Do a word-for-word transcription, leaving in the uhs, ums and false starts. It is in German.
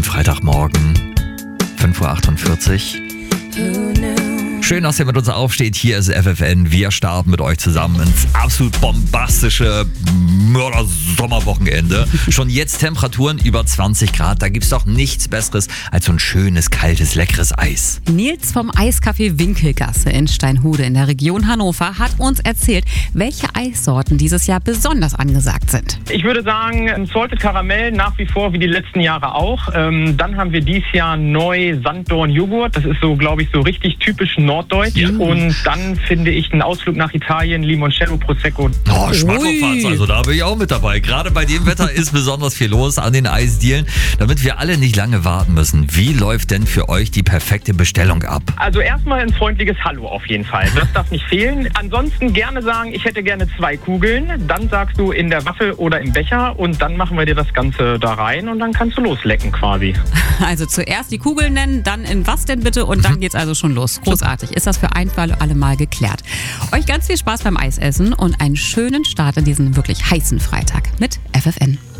Freitagmorgen, fünf Uhr achtundvierzig. Schön, dass ihr mit uns aufsteht. Hier ist F F N. Wir starten mit euch zusammen ins absolut bombastische Mörder-Sommerwochenende. Schon jetzt Temperaturen über zwanzig Grad. Da gibt's doch nichts Besseres als so ein schönes, kaltes, leckeres Eis. Nils vom Eiscafé Winkelgasse in Steinhude in der Region Hannover hat uns erzählt, welche Eissorten dieses Jahr besonders angesagt sind. Ich würde sagen, Salted Karamell nach wie vor wie die letzten Jahre auch. Ähm, dann haben wir dieses Jahr neu Sanddorn-Joghurt. Das ist so, glaube ich, so richtig typisch norddeutsch. Ja. Und dann finde ich einen Ausflug nach Italien, Limoncello, Prosecco. Oh, Schmackofatz, also da bin ich auch mit dabei. Gerade bei dem Wetter ist besonders viel los an den Eisdielen. Damit wir alle nicht lange warten müssen, wie läuft denn für euch die perfekte Bestellung ab? Also erstmal ein freundliches Hallo auf jeden Fall. Das darf nicht fehlen. Ansonsten gerne sagen, ich hätte gerne zwei Kugeln. Dann sagst du in der Waffel oder im Becher und dann machen wir dir das Ganze da rein und dann kannst du loslecken quasi. Also zuerst die Kugeln nennen, dann in was denn bitte und dann geht's also schon los. Großartig. Ist das für ein für alle Mal geklärt. Euch ganz viel Spaß beim Eisessen und einen schönen Start in diesen wirklich heißen Freitag mit F F N.